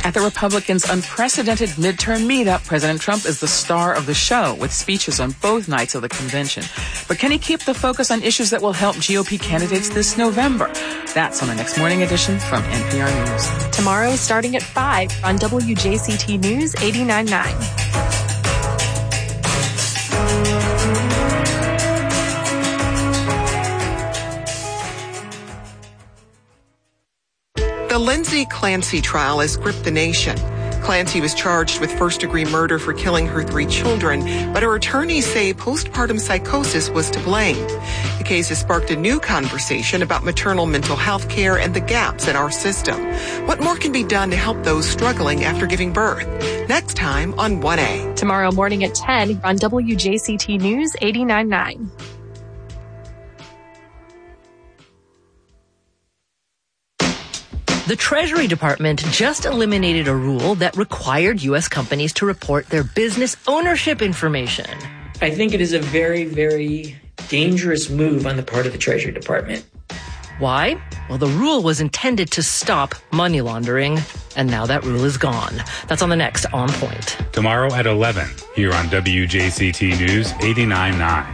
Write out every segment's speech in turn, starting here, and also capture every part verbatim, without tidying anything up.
At the Republicans' unprecedented midterm meetup, President Trump is the star of the show with speeches on both nights of the convention. But can he keep the focus on issues that will help G O P candidates this November? That's on the next morning edition from N P R News. Tomorrow starting at five on W J C T News eighty-nine point nine. The Lindsay Clancy trial has gripped the nation. Clancy was charged with first-degree murder for killing her three children, but her attorneys say postpartum psychosis was to blame. The case has sparked a new conversation about maternal mental health care and the gaps in our system. What more can be done to help those struggling after giving birth? Next time on one A. Tomorrow morning at ten on W J C T News eighty-nine point nine. The Treasury Department just eliminated a rule that required U S companies to report their business ownership information. I think it is a very, very dangerous move on the part of the Treasury Department. Why? Well, the rule was intended to stop money laundering, and now that rule is gone. That's on the next On Point. Tomorrow at eleven, here on W J C T News eighty-nine point nine.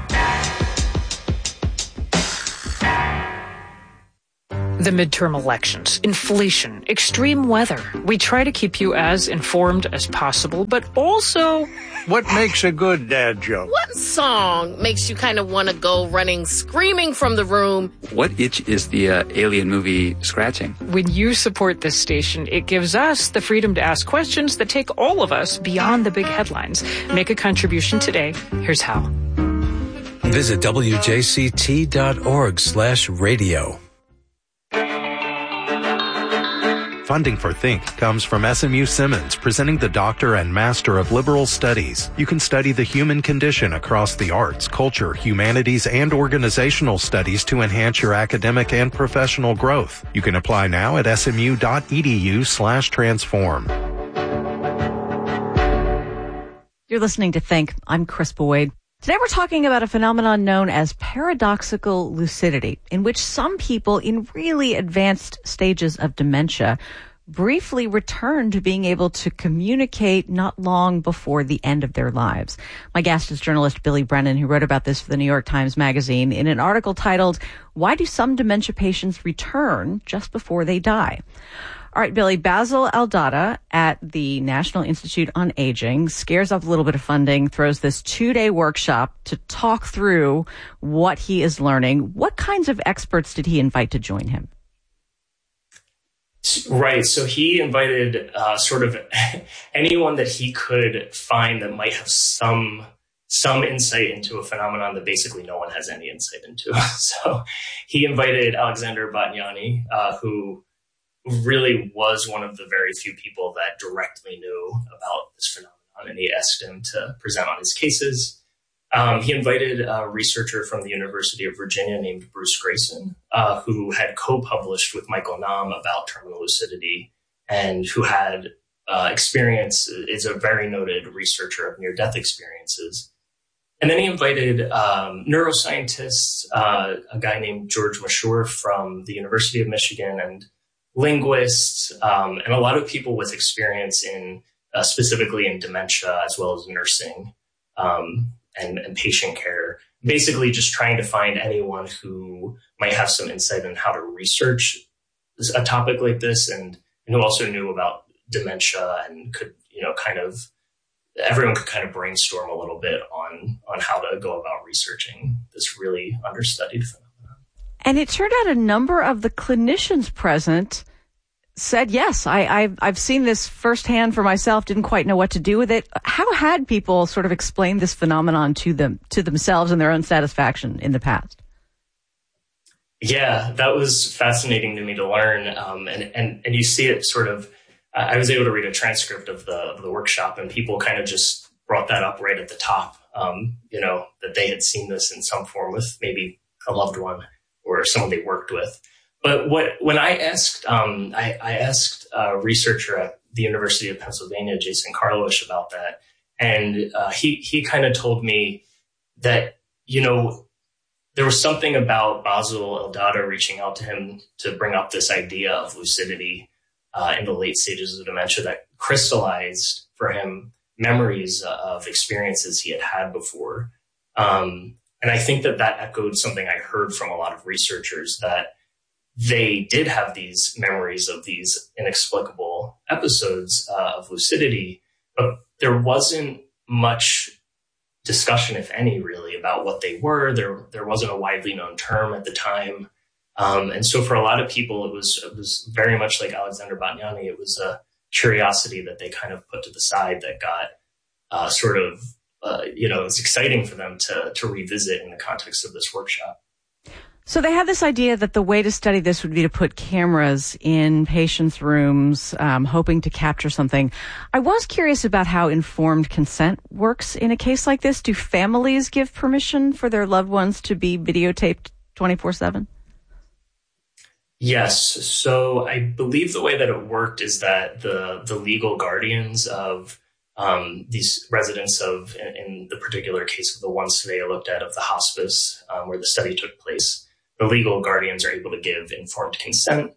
The midterm elections, inflation, extreme weather. We try to keep you as informed as possible, but also... What makes a good dad joke? What song makes you kind of want to go running, screaming from the room? What itch is the uh, Alien movie scratching? When you support this station, it gives us the freedom to ask questions that take all of us beyond the big headlines. Make a contribution today. Here's how. Visit W J C T dot org slash radio. Funding for Think comes from S M U Simmons, presenting the Doctor and Master of Liberal Studies. You can study the human condition across the arts, culture, humanities, and organizational studies to enhance your academic and professional growth. You can apply now at smu.edu slash transform. You're listening to Think. I'm Chris Boyd. Today we're talking about a phenomenon known as paradoxical lucidity, in which some people in really advanced stages of dementia briefly return to being able to communicate not long before the end of their lives. My guest is journalist Billy Brennan, who wrote about this for the New York Times Magazine in an article titled, "Why Do Some Dementia Patients Return Just Before They Die?" All right, Billy, Basil Aldada at the National Institute on Aging scares off a little bit of funding, throws this two-day workshop to talk through what he is learning. What kinds of experts did he invite to join him? Right. So he invited uh, sort of anyone that he could find that might have some some insight into a phenomenon that basically no one has any insight into. So he invited Alexander Batthyány, uh, who really was one of the very few people that directly knew about this phenomenon, and he asked him to present on his cases. Um, he invited a researcher from the University of Virginia named Bruce Grayson, uh, who had co-published with Michael Nahm about terminal lucidity and who had uh, experience, is a very noted researcher of near-death experiences. And then he invited um, neuroscientists, uh, a guy named George Mashur from the University of Michigan, and linguists, um, and a lot of people with experience in uh, specifically in dementia, as well as nursing um, and, and patient care, basically just trying to find anyone who might have some insight on how to research a topic like this, and, and who also knew about dementia and could, you know, kind of, everyone could kind of brainstorm a little bit on, on how to go about researching this really understudied phenomenon. And it turned out a number of the clinicians present said, yes, I, I've, I've seen this firsthand for myself, didn't quite know what to do with it. How had people sort of explained this phenomenon to them, to themselves and their own satisfaction in the past? Yeah, that was fascinating to me to learn. Um, and, and, and you see it sort of, uh, I was able to read a transcript of the, of the workshop, and people kind of just brought that up right at the top, um, you know, that they had seen this in some form with maybe a loved one or someone they worked with. But what when I asked, um, I, I asked a researcher at the University of Pennsylvania, Jason Karlawish, about that. And uh, he, he kind of told me that, you know, there was something about Basil Aldada reaching out to him to bring up this idea of lucidity uh, in the late stages of dementia that crystallized for him memories of experiences he had had before. Um, and I think that that echoed something I heard from a lot of researchers, that they did have these memories of these inexplicable episodes uh, of lucidity, but there wasn't much discussion, if any, really, about what they were. There, there wasn't a widely known term at the time. Um, and so for a lot of people, it was, it was very much like Alexander Batgnani. It was a curiosity that they kind of put to the side that got uh, sort of, uh, you know, it was exciting for them to, to revisit in the context of this workshop. So they had this idea that the way to study this would be to put cameras in patients' rooms, um, hoping to capture something. I was curious about how informed consent works in a case like this. Do families give permission for their loved ones to be videotaped twenty-four seven? Yes. So I believe the way that it worked is that the, the legal guardians of um, these residents of, in, in the particular case of the one study I looked at of the hospice um, where the study took place, the legal guardians are able to give informed consent.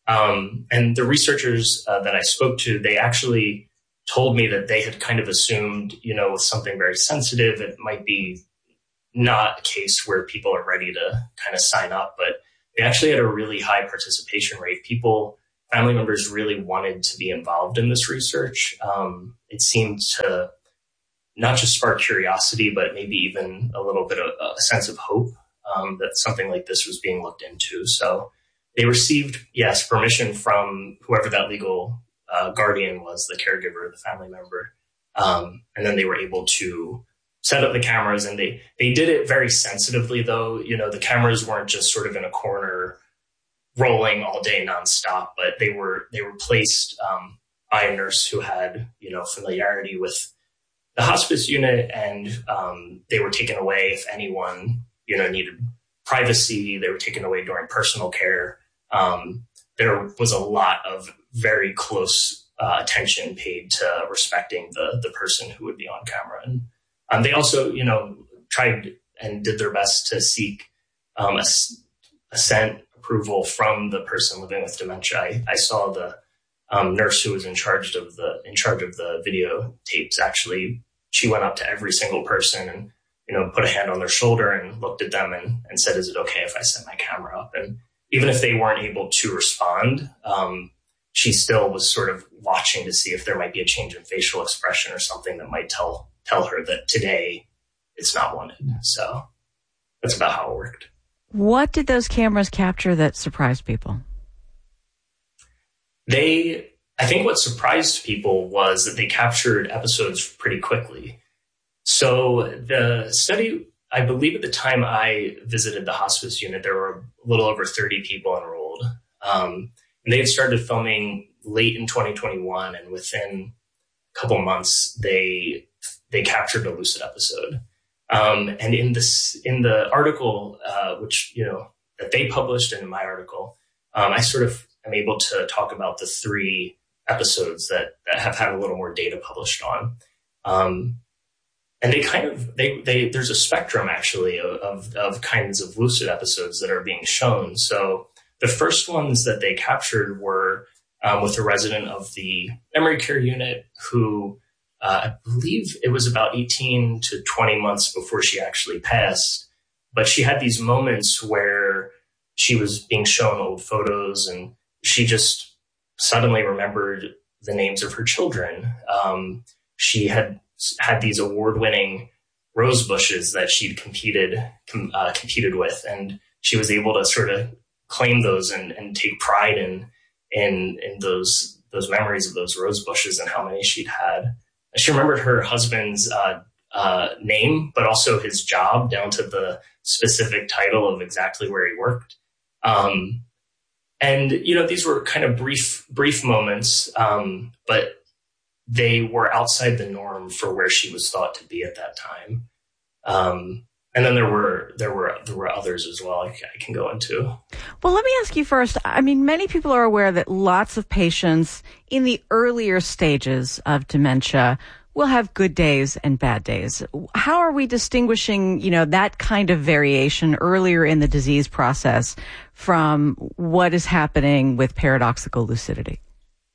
Um, and the researchers uh, that I spoke to, they actually told me that they had kind of assumed, you know, with something very sensitive, it might be not a case where people are ready to kind of sign up, but they actually had a really high participation rate. People, family members really wanted to be involved in this research. Um, it seemed to not just spark curiosity, but maybe even a little bit of a sense of hope um, that something like this was being looked into. So they received, yes, permission from whoever that legal uh, guardian was, the caregiver, the family member. Um, and then they were able to set up the cameras, and they, they did it very sensitively, though. You know, the cameras weren't just sort of in a corner rolling all day nonstop, but they were, they were placed um, by a nurse who had, you know, familiarity with the hospice unit, and um, they were taken away if anyone, you know, needed privacy. They were taken away during personal care. Um, there was a lot of very close uh, attention paid to respecting the the person who would be on camera. And um, they also, you know, tried and did their best to seek um, a, assent approval from the person living with dementia. I, I saw the um, nurse who was in charge of the in charge of the video tapes. Actually, she went up to every single person and, you know, put a hand on their shoulder and looked at them and, and said, "Is it okay if I set my camera up?" And even if they weren't able to respond, um, she still was sort of watching to see if there might be a change in facial expression or something that might tell tell her that today it's not wanted. So that's about how it worked. What did those cameras capture that surprised people? They, I think what surprised people was that they captured episodes pretty quickly. So the study, I believe at the time I visited the hospice unit, there were a little over thirty people enrolled. Um, and they had started filming late in twenty twenty-one, and within a couple months, they they captured a lucid episode. Um, and in this, in the article, uh, which, you know, that they published, and in my article, um, I sort of am able to talk about the three episodes that, that have had a little more data published on. Um, and they kind of, they, they, there's a spectrum actually of, of, of kinds of lucid episodes that are being shown. So the first ones that they captured were um, with a resident of the memory care unit who, Uh, I believe it was about eighteen to twenty months before she actually passed. But she had these moments where she was being shown old photos and she just suddenly remembered the names of her children. Um, she had had these award-winning rose bushes that she'd competed com, uh, competed with, and she was able to sort of claim those and, and take pride in in in those those memories of those rose bushes and how many she'd had. She remembered her husband's uh, uh, name, but also his job down to the specific title of exactly where he worked. Um, and, you know, these were kind of brief, brief moments, um, but they were outside the norm for where she was thought to be at that time. Um, and then there were, there were, there were others as well I, I can go into. Well, let me ask you first. I mean, many people are aware that lots of patients in the earlier stages of dementia will have good days and bad days. How are we distinguishing, you know, that kind of variation earlier in the disease process from what is happening with paradoxical lucidity?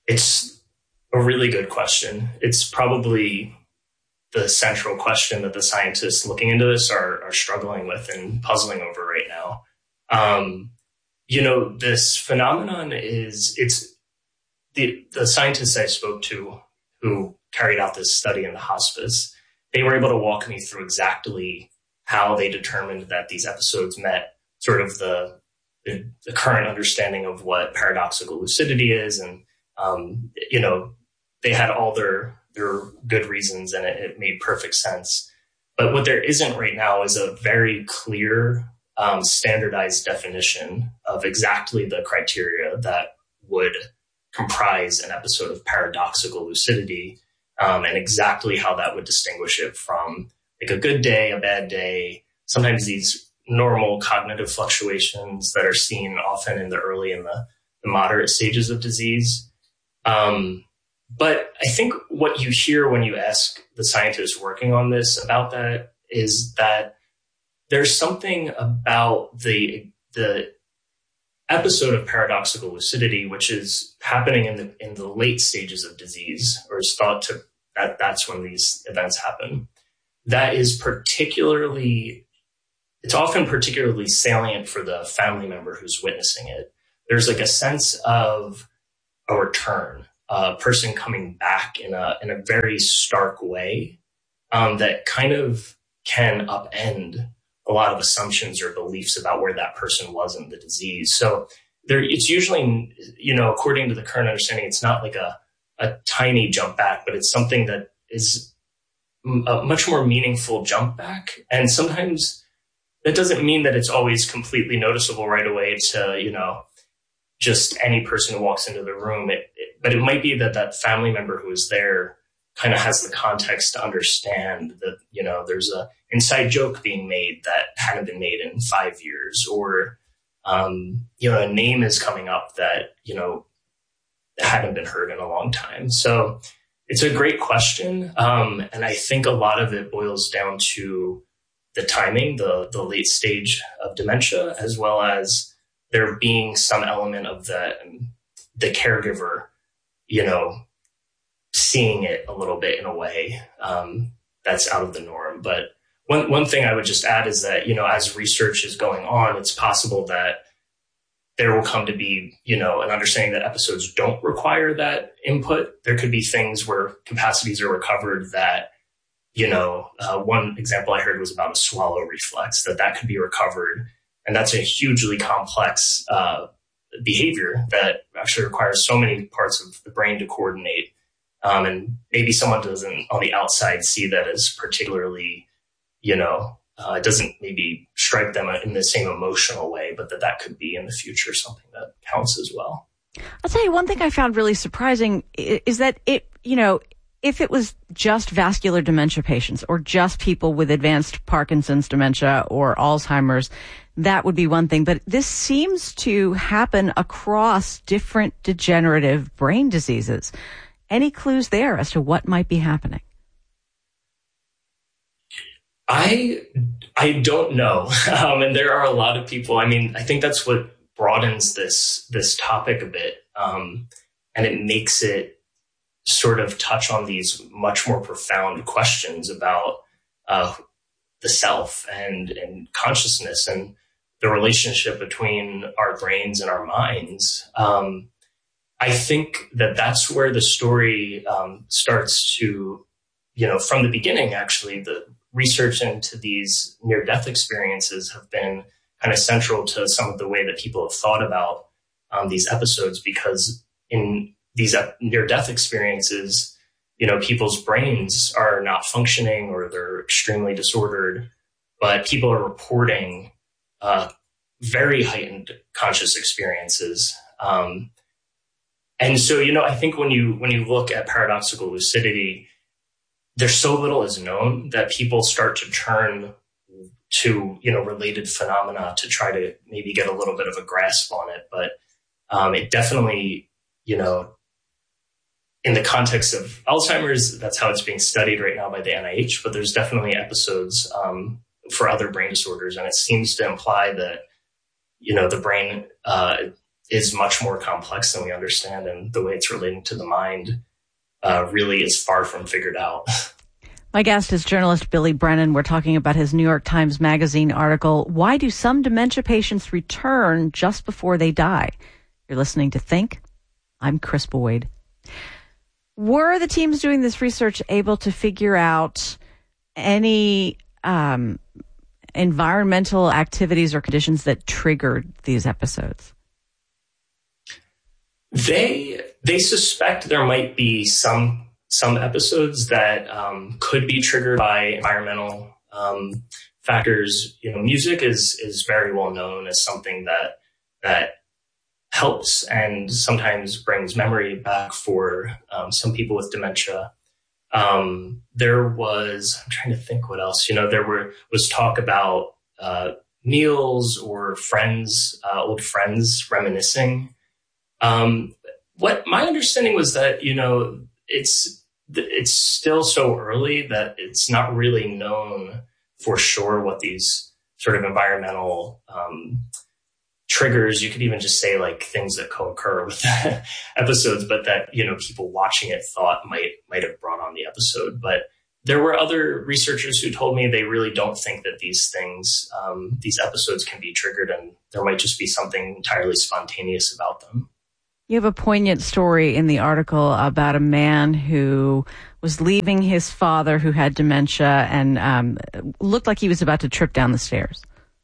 It's a really good question. It's probably the central question that the scientists looking into this are, are struggling with and puzzling over right now. Um, you know, this phenomenon is, it's the, the scientists I spoke to who carried out this study in the hospice, they were able to walk me through exactly how they determined that these episodes met sort of the, the, the current understanding of what paradoxical lucidity is. And, um, you know, they had all their, their good reasons and it, it made perfect sense. But what there isn't right now is a very clear, um, standardized definition of exactly the criteria that would comprise an episode of paradoxical lucidity, um, and exactly how that would distinguish it from like a good day, a bad day, sometimes these normal cognitive fluctuations that are seen often in the early and the, the moderate stages of disease. Um, but I think what you hear when you ask the scientists working on this about that is that there's something about the the episode of paradoxical lucidity, which is happening in the in the late stages of disease, or is thought to that that's when these events happen. That is particularly, it's often particularly salient for the family member who's witnessing it. There's like a sense of a return, a person coming back in a in a very stark way, um, that kind of can upend a lot of assumptions or beliefs about where that person was in the disease. So there, it's usually, you know, according to the current understanding, it's not like a, a tiny jump back, but it's something that is a much more meaningful jump back. And sometimes that doesn't mean that it's always completely noticeable right away to, you know, just any person who walks into the room. It, it, but it might be that that family member who is there kind of has the context to understand that, you know, there's a inside joke being made that hadn't been made in five years, or, um, you know, a name is coming up that, you know, hadn't been heard in a long time. So it's a great question. Um, and I think a lot of it boils down to the timing, the, the late stage of dementia, as well as there being some element of the, the caregiver, you know, seeing it a little bit in a way um, that's out of the norm. But one one thing I would just add is that, you know, as research is going on, it's possible that there will come to be, you know, an understanding that episodes don't require that input. There could be things where capacities are recovered that, you know, uh, one example I heard was about a swallow reflex, that that could be recovered. And that's a hugely complex uh, behavior that actually requires so many parts of the brain to coordinate. Um, and maybe someone doesn't on the outside see that as particularly, you know, uh, it doesn't maybe strike them in the same emotional way, but that that could be in the future something that counts as well. I'll tell you one thing I found really surprising is that it, you know, if it was just vascular dementia patients or just people with advanced Parkinson's dementia or Alzheimer's, that would be one thing. But this seems to happen across different degenerative brain diseases. Any clues there as to what might be happening? I I don't know. Um, and there are a lot of people. I mean, I think that's what broadens this this topic a bit. Um, and it makes it sort of touch on these much more profound questions about uh, the self and, and consciousness and the relationship between our brains and our minds. Um, I think that that's where the story um, starts to, you know, from the beginning, actually, the research into these near-death experiences have been kind of central to some of the way that people have thought about um, these episodes, because in these near-death experiences, you know, people's brains are not functioning or they're extremely disordered, but people are reporting uh, very heightened conscious experiences. Um, And so, you know, I think when you when you look at paradoxical lucidity, there's so little is known that people start to turn to, you know, related phenomena to try to maybe get a little bit of a grasp on it. But um, it definitely, you know, in the context of Alzheimer's, that's how it's being studied right now by the N I H. But there's definitely episodes um, for other brain disorders. And it seems to imply that, you know, the brain uh, is much more complex than we understand, and the way it's relating to the mind uh, really is far from figured out. My guest is journalist Billy Brennan. We're talking about his New York Times Magazine article, Why Do Some Dementia Patients Return Just Before They Die? You're listening to Think. I'm Chris Boyd. Were the teams doing this research able to figure out any um, environmental activities or conditions that triggered these episodes? They they suspect there might be some some episodes that um, could be triggered by environmental um, factors. You know, music is is very well known as something that that helps and sometimes brings memory back for um, some people with dementia. Um, there was, I'm trying to think what else, you know, there were, was talk about uh, meals or friends, uh, old friends reminiscing. Um, what my understanding was that, you know, it's, it's still so early that it's not really known for sure what these sort of environmental um triggers, you could even just say like things that co-occur with episodes, but that, you know, people watching it thought might might have brought on the episode. But there were other researchers who told me they really don't think that these things, um, these episodes can be triggered, and there might just be something entirely spontaneous about them. You have a poignant story in the article about a man who was leaving his father who had dementia and um, looked like he was about to trip down the stairs.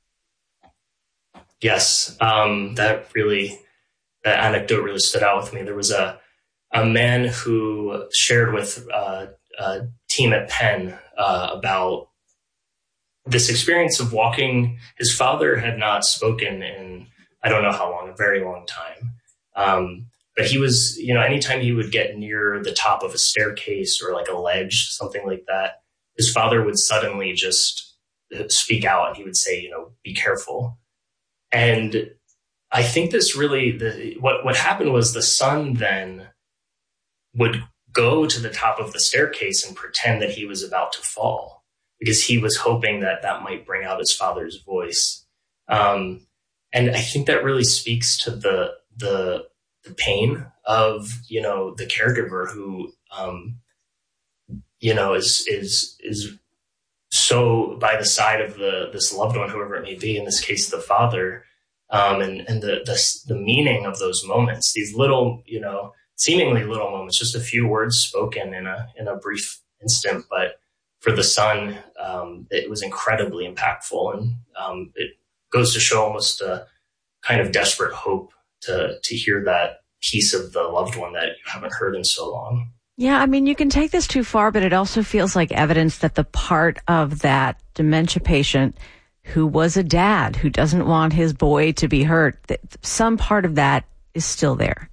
Yes, um, that really, that anecdote really stood out with me. There was a a man who shared with uh, a team at Penn uh, about this experience of walking. His father had not spoken in, I don't know how long, a very long time. Um, but he was, you know, anytime he would get near the top of a staircase or like a ledge, something like that, his father would suddenly just speak out and he would say, you know, be careful. And I think this really, the, what, what happened was the son then would go to the top of the staircase and pretend that he was about to fall because he was hoping that that might bring out his father's voice. Um, and I think that really speaks to the, the, the pain of, you know, the caregiver who, um, you know, is, is, is, so by the side of the this loved one, whoever it may be, in this case, the father, um, and, and the, the the meaning of those moments, these little, you know, seemingly little moments, just a few words spoken in a in a brief instant, but for the son, um, it was incredibly impactful, and um, it goes to show almost a kind of desperate hope to to hear that piece of the loved one that you haven't heard in so long. Yeah, I mean, you can take this too far, but it also feels like evidence that the part of that dementia patient who was a dad who doesn't want his boy to be hurt, that some part of that is still there.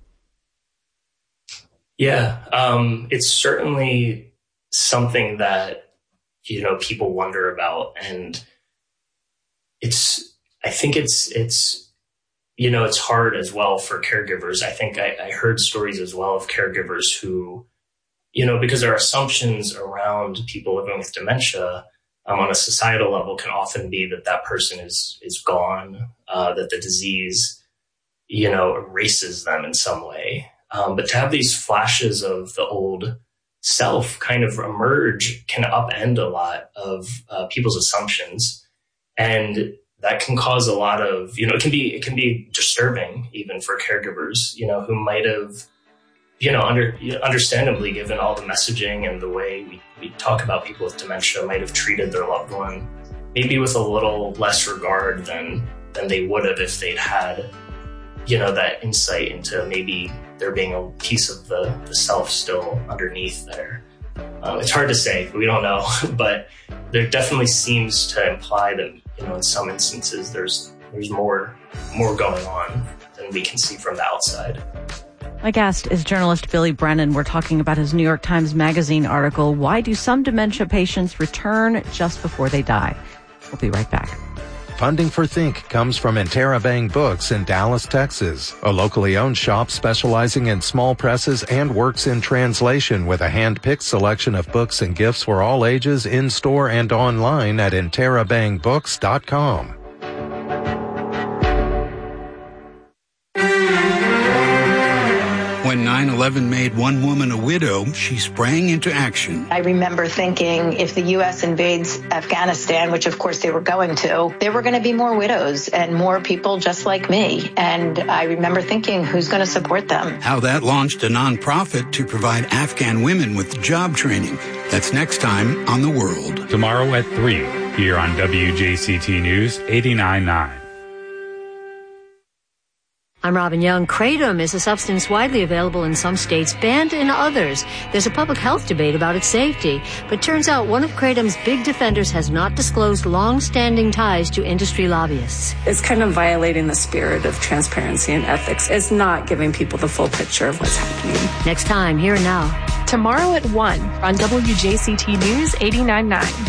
Yeah, um, it's certainly something that, you know, people wonder about. And it's, I think it's, it's, you know, it's hard as well for caregivers. I think I, I heard stories as well of caregivers who, you know, because our assumptions around people living with dementia um, on a societal level can often be that that person is is gone, uh, that the disease, you know, erases them in some way. Um, but to have these flashes of the old self kind of emerge can upend a lot of uh, people's assumptions, and that can cause a lot of, you know, it can be it can be disturbing even for caregivers, you know, who might have, you know, under, understandably, given all the messaging and the way we, we talk about people with dementia, might have treated their loved one maybe with a little less regard than than they would have if they'd had, you know, that insight into maybe there being a piece of the, the self still underneath there. Um, it's hard to say. We don't know. But there definitely seems to imply that, you know, in some instances, there's there's more more going on than we can see from the outside. My guest is journalist Billy Brennan. We're talking about his New York Times Magazine article, Why Do Some Dementia Patients Return Just Before They Die? We'll be right back. Funding for Think comes from Interabang Books in Dallas, Texas, a locally owned shop specializing in small presses and works in translation with a hand-picked selection of books and gifts for all ages in-store and online at interabang books dot com. eleven made one woman a widow, she sprang into action. I remember thinking if the U S invades Afghanistan, which of course they were going to, there were going to be more widows and more people just like me. And I remember thinking, who's going to support them? How that launched a nonprofit to provide Afghan women with job training. That's next time on The World. Tomorrow at three, here on W J C T News eighty-nine point nine. I'm Robin Young. Kratom is a substance widely available in some states, banned in others. There's a public health debate about its safety, but turns out one of Kratom's big defenders has not disclosed long-standing ties to industry lobbyists. It's kind of violating the spirit of transparency and ethics. It's not giving people the full picture of what's happening. Next time, Here and Now. Tomorrow at one on W J C T News eighty-nine point nine.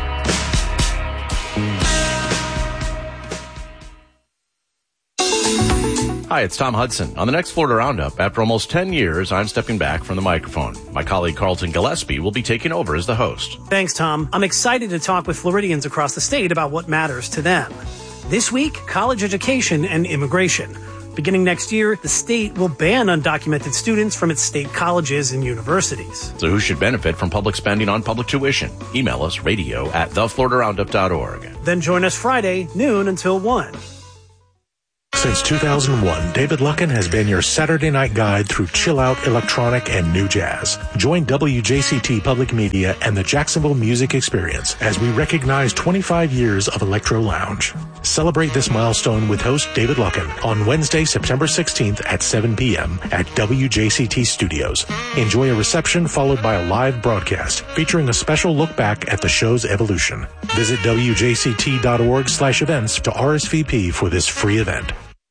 Hi, it's Tom Hudson. On the next Florida Roundup, after almost ten years, I'm stepping back from the microphone. My colleague Carlton Gillespie will be taking over as the host. Thanks, Tom. I'm excited to talk with Floridians across the state about what matters to them. This week, college education and immigration. Beginning next year, the state will ban undocumented students from its state colleges and universities. So who should benefit from public spending on public tuition? Email us radio at the florida roundup dot org. Then join us Friday, noon until one. Since two thousand one, David Luckin has been your Saturday night guide through chill-out electronic and new jazz. Join W J C T Public Media and the Jacksonville Music Experience as we recognize twenty-five years of Electro Lounge. Celebrate this milestone with host David Luckin on Wednesday, September sixteenth at seven p.m. at W J C T Studios. Enjoy a reception followed by a live broadcast featuring a special look back at the show's evolution. Visit W J C T dot org slash events to R S V P for this free event.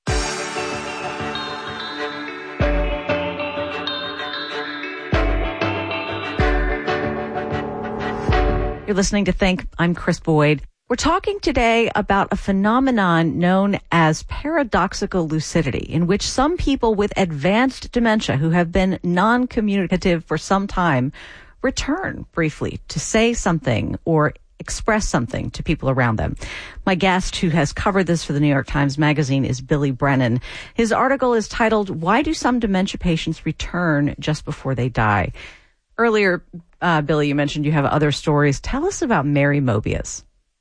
You're listening to Think. I'm Chris Boyd. We're talking today about a phenomenon known as paradoxical lucidity, in which some people with advanced dementia who have been non-communicative for some time return briefly to say something or express something to people around them. My guest, who has covered this for the New York Times Magazine, is Billy Brennan. His article is titled, "Why Do Some Dementia Patients Return Just Before They Die?" Earlier, uh, Billy, you mentioned you have other stories. Tell us about Mary Mobius.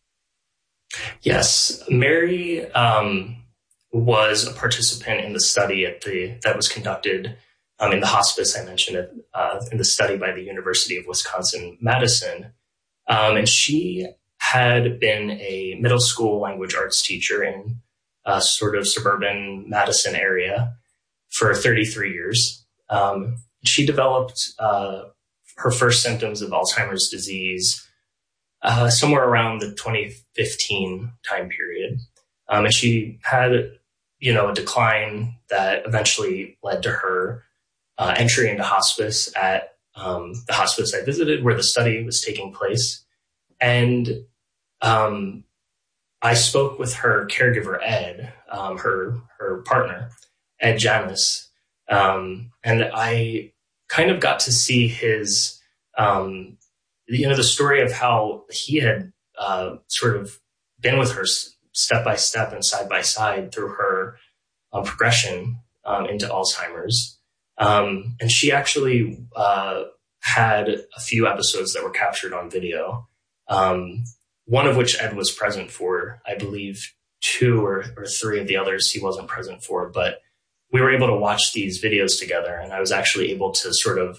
Yes, Mary um, was a participant in the study at the that was conducted um, in the hospice I mentioned it, uh, in the study by the University of Wisconsin-Madison. Um, and she had been a middle school language arts teacher in a sort of suburban Madison area for thirty-three years. Um, she developed uh, her first symptoms of Alzheimer's disease uh, somewhere around the twenty fifteen time period. Um, and she had, you know, a decline that eventually led to her uh, entry into hospice at um, the hospice I visited where the study was taking place. And um, I spoke with her caregiver, Ed, um, her, her partner, Ed Janus. Um, and I kind of got to see his, um, you know, the story of how he had uh, sort of been with her step by step and side by side through her um, progression um, into Alzheimer's. Um, and she actually uh, had a few episodes that were captured on video, um, one of which Ed was present for. I believe two or, or three of the others he wasn't present for, but we were able to watch these videos together, and I was actually able to sort of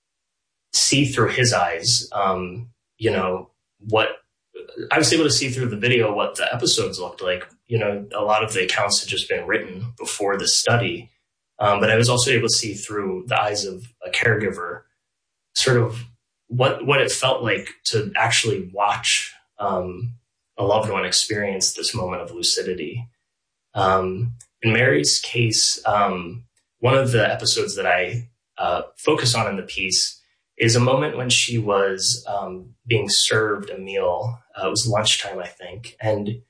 see through his eyes, um, you know, what I was able to see through the video, what the episodes looked like. You know, a lot of the accounts had just been written before the study. Um, but I was also able to see through the eyes of a caregiver sort of what, what it felt like to actually watch um, a loved one experience this moment of lucidity. Um, in Mary's case, um, one of the episodes that I uh, focus on in the piece is a moment when she was um, being served a meal. Uh, it was lunchtime, I think. And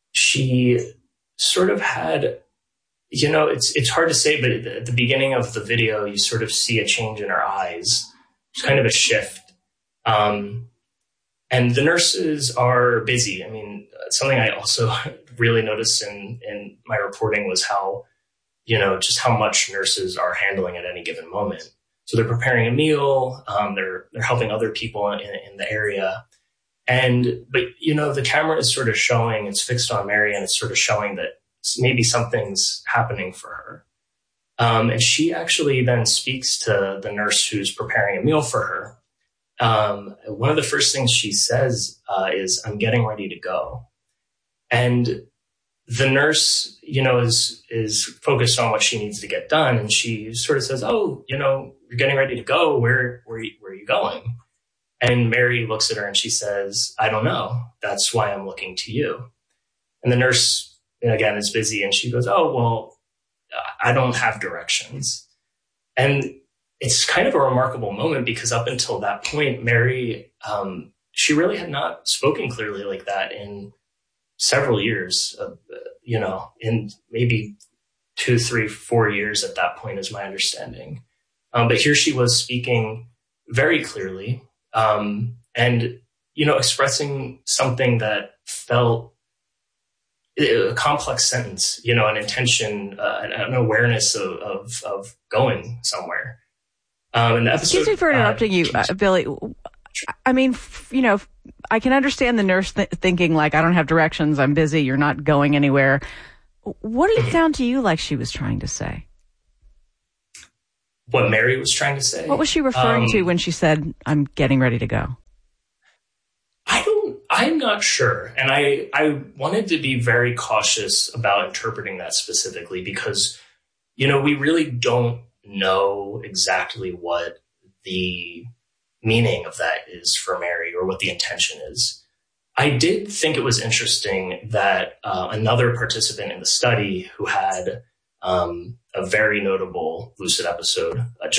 she sort of had, you know, it's it's hard to say, but at the beginning of the video, you sort of see a change in her eyes. It's kind of a shift. Um, and the nurses are busy. I mean, something I also really noticed in, in my reporting was how, you know, just how much nurses are handling at any given moment. So they're preparing a meal. Um, they're they're helping other people in, in the area. And, but, you know, the camera is sort of showing, it's fixed on Mary, and it's sort of showing that maybe something's happening for her. Um, and she actually then speaks to the nurse who's preparing a meal for her. Um, one of the first things she says uh, is, "I'm getting ready to go." And the nurse, you know, is is focused on what she needs to get done. And she sort of says, "Oh, you know, you're getting ready to go. Where, where, where are you going?" And Mary looks at her and she says, "I don't know. That's why I'm looking to you." And the nurse, again, is busy, and she goes, "Oh, well, I don't have directions." And it's kind of a remarkable moment because up until that point, Mary, um, she really had not spoken clearly like that in several years, of, uh, you know, in maybe two, three, four years at that point is my understanding. Um, but here she was speaking very clearly. Um, and, you know, expressing something that felt a complex sentence, you know, an intention, uh, an awareness of, of, of going somewhere. Um, and the episode, excuse me for interrupting uh, you, uh, Billy. I mean, f- you know, I can understand the nurse th- thinking like, "I don't have directions. I'm busy. You're not going anywhere." What did it sound to you like she was trying to say? What Mary was trying to say? What was she referring um, to when she said, "I'm getting ready to go"? I don't, I'm not sure. And I, I wanted to be very cautious about interpreting that specifically because, you know, we really don't know exactly what the meaning of that is for Mary or what the intention is. I did think it was interesting that uh, another participant in the study who had um, a very notable lucid episode, uh,